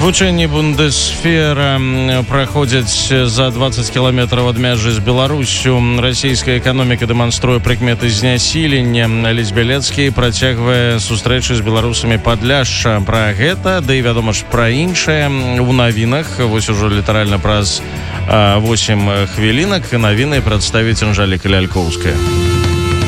Вучэнні Бундесвера праходзяць за 20 кіламетраў ад мяжы з Беларусю. Расійская эканоміка дэманструе прыкметы знясілення. Алесь Бялецкі працягвае сустрэчы з беларусамі Падляшша. Пра гэта, да і вядома ж пра іншае у навінах. Вось ужо літаральна праз 8 хвілінак навіны прадставіць Анжэліка Лялькоўская.